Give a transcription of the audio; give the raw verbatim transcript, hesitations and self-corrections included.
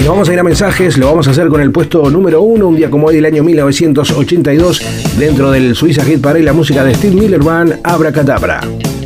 Y nos vamos a ir a mensajes, lo vamos a hacer con el puesto número uno, un día como hoy del año mil novecientos ochenta y dos, dentro del Suiza Hit Parade, la música de Steve Miller Band, Abracadabra.